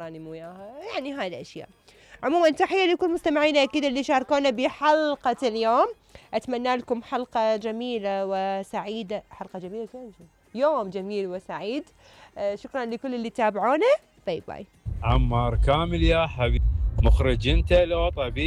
ثاني مو وياها، يعني هاي الاشياء. عموما تحيه لكل مستمعينا اكيد اللي شاركونا بحلقه اليوم، اتمنى لكم حلقه جميله وسعيده، حلقه جميله، يوم جميل وسعيد. شكرا لكل اللي تابعونا، باي باي. عمار كامل يا حبيبي، مخرج انت لو طبيعي.